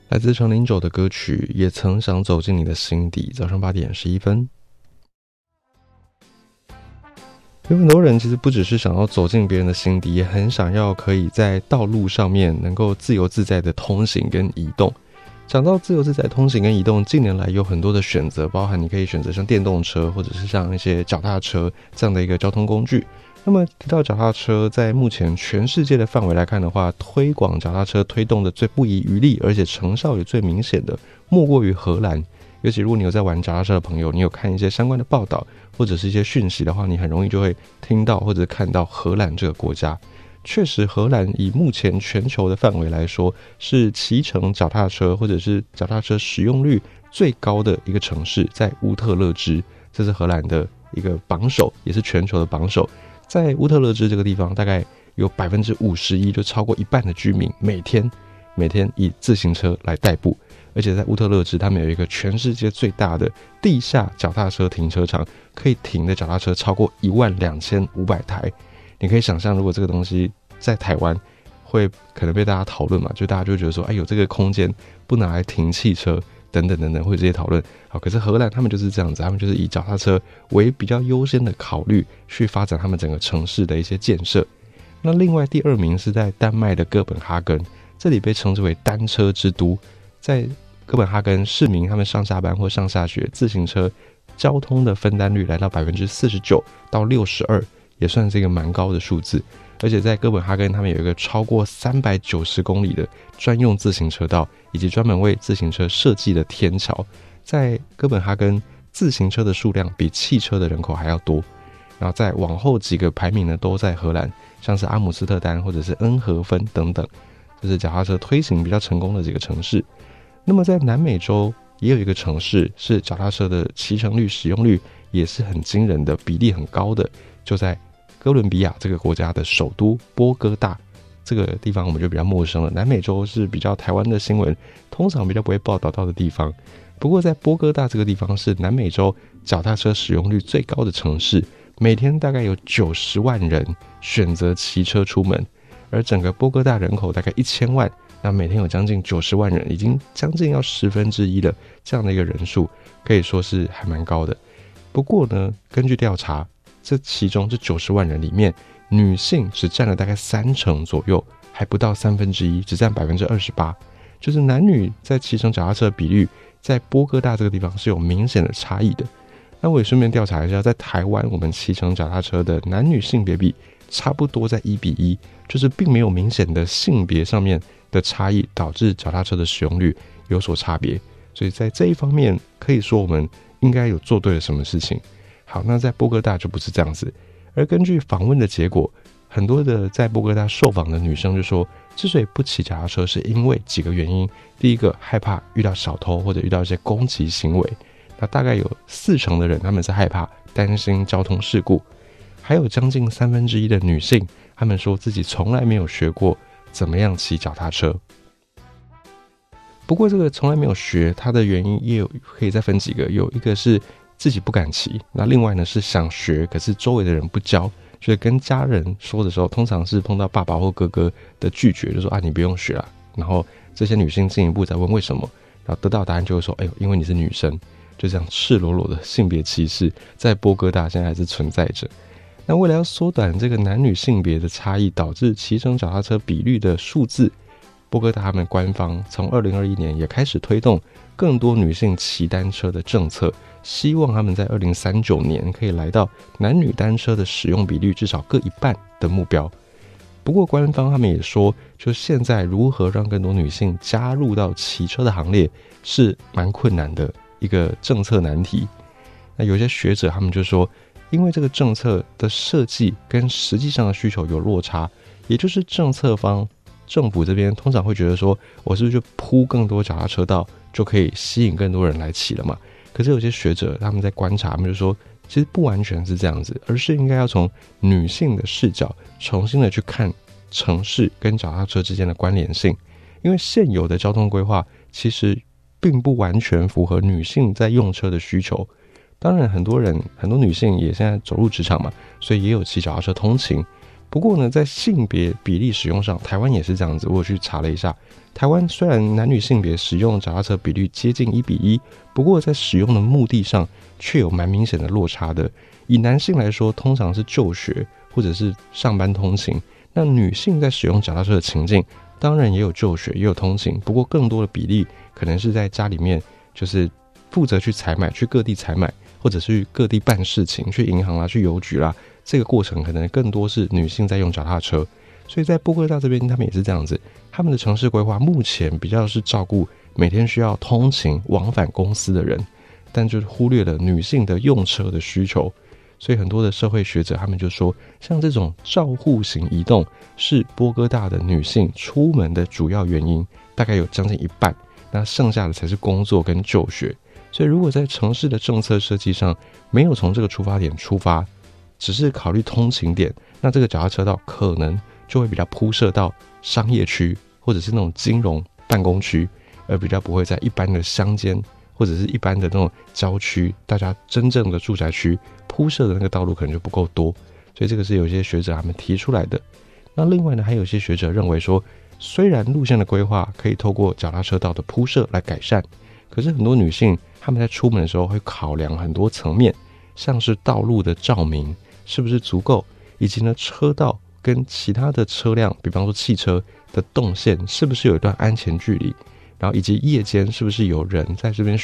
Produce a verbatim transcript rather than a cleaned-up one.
来自陈零九的歌曲也曾想走进你的心底。早上八点十一分，有很多人其实不只是想要走进别人的心底，也很想要可以在道路上面能够自由自在的通行跟移动。讲到自由自在通行跟移动，近年来有很多的选择，包含你可以选择像电动车或者是像一些脚踏车这样的一个交通工具。那么提到脚踏车，在目前全世界的范围来看的话，推广脚踏车推动的最不遗余力，而且成效也最明显的，莫过于荷兰。尤其如果你有在玩脚踏车的朋友，你有看一些相关的报道或者是一些讯息的话，你很容易就会听到或者看到荷兰这个国家。确实，荷兰以目前全球的范围来说，是骑乘脚踏车或者是脚踏车使用率最高的一个城市，在乌特勒支，这是荷兰的一个榜首，也是全球的榜首。在乌特勒支这个地方，大概有 百分之五十一， 就超过一半的居民每天每天以自行车来代步。而且在乌特勒支，他们有一个全世界最大的地下脚踏车停车场，可以停的脚踏车超过一万两千五百台。你可以想象，如果这个东西在台湾会可能被大家讨论嘛，就大家就会觉得说，哎，有这个空间不拿来停汽车等等等等，会有这些讨论。好，可是荷兰他们就是这样子，他们就是以脚踏车为比较优先的考虑，去发展他们整个城市的一些建设。那另外第二名是在丹麦的哥本哈根，这里被称之为单车之都。在哥本哈根，市民他们上下班或上下学，自行车交通的分担率来到 百分之四十九 到六十二，也算是一个蛮高的数字。而且在哥本哈根，他们有一个超过三百九十公里的专用自行车道，以及专门为自行车设计的天桥。在哥本哈根，自行车的数量比汽车的人口还要多。然后在往后几个排名呢，都在荷兰，像是阿姆斯特丹或者是恩荷芬等等，这是脚踏车推行比较成功的几个城市。那么在南美洲也有一个城市是脚踏车的骑乘率、使用率也是很惊人的，比例很高的，就在哥伦比亚这个国家的首都波哥大。这个地方我们就比较陌生了，南美洲是比较台湾的新闻通常比较不会报道到的地方。不过在波哥大这个地方是南美洲脚踏车使用率最高的城市，每天大概有九十万人选择骑车出门，而整个波哥大人口大概一千万，那每天有将近九十万人，已经将近要十分之一了，这样的一个人数可以说是还蛮高的。不过呢，根据调查，这其中这九十万人里面，女性只占了大概三成左右，还不到三分之一，只占 百分之二十八， 就是男女在骑乘脚踏车的比率在波哥大这个地方是有明显的差异的。那我也顺便调查一下，在台湾我们骑乘脚踏车的男女性别比差不多在一比一，就是并没有明显的性别上面的差异导致脚踏车的使用率有所差别。所以在这一方面可以说我们应该有做对了什么事情。好，那在波哥大就不是这样子。而根据访问的结果，很多的在波哥大受访的女生就说，之所以不骑脚踏车是因为几个原因。第一个，害怕遇到小偷或者遇到一些攻击行为，那大概有四成的人他们是害怕担心交通事故，还有将近三分之一的女性他们说自己从来没有学过怎么样骑脚踏车。不过这个从来没有学，它的原因也有可以再分几个，有一个是自己不敢骑，那另外呢是想学，可是周围的人不教，所以跟家人说的时候，通常是碰到爸爸或哥哥的拒绝，就说啊你不用学啦。然后这些女性进一步再问为什么，然后得到答案就会说，哎呦，因为你是女生。就这样赤裸裸的性别歧视在波哥大现在还是存在着。那为了要缩短这个男女性别的差异导致骑乘脚踏车比率的数字，波哥大他们官方从二零二一年也开始推动更多女性骑单车的政策，希望他们在二零三九年可以来到男女单车的使用比率至少各一半的目标。不过官方他们也说，就现在如何让更多女性加入到骑车的行列是蛮困难的一个政策难题。那有些学者他们就说，因为这个政策的设计跟实际上的需求有落差，也就是政策方政府这边通常会觉得说，我是不是就铺更多脚踏车道就可以吸引更多人来骑了嘛？可是有些学者他们在观察，他们就说其实不完全是这样子，而是应该要从女性的视角重新的去看城市跟脚踏车之间的关联性。因为现有的交通规划其实并不完全符合女性在用车的需求。当然很多人很多女性也现在走入职场嘛，所以也有骑脚踏车通勤。 不过呢，在性别比例使用上，台湾也是这样子。我有去查了一下，台湾虽然男女性别使用脚踏车比率接近一比一，不过在使用的目的上却有蛮明显的落差的。以男性来说，通常是就学或者是上班通勤，那女性在使用脚踏车的情境，当然也有就学也有通勤，不过更多的比例可能是在家里面，就是负责去采买，去各地采买，或者是去各地办事情，去银行啦，去邮局啦，这个过程可能更多是女性在用脚踏车。所以在波哥大这边，他们也是这样子，他们的城市规划目前比较是照顾每天需要通勤往返公司的人，但就是忽略了女性的用车的需求。所以很多的社会学者他们就说，像这种照护型移动是波哥大的女性出门的主要原因，大概有将近一半，那剩下的才是工作跟就学。所以如果在城市的政策设计上没有从这个出发点出发，只是考虑通勤点，那这个脚踏车道可能就会比较铺设到商业区或者是那种金融办公区，而比较不会在一般的乡间或者是一般的那种郊区，大家真正的住宅区铺设的那个道路可能就不够多。所以这个是有些学者他们提出来的。那另外呢，还有些学者认为说，虽然路线的规划可以透过脚踏车道的铺设来改善，可是很多女性她们在出门的时候会考量很多层面，像是道路的照明是不是足够，以及呢车道跟其他的车辆，比方说汽车的动线是不是有一段安全距离，然后以及夜间是不是有人在这边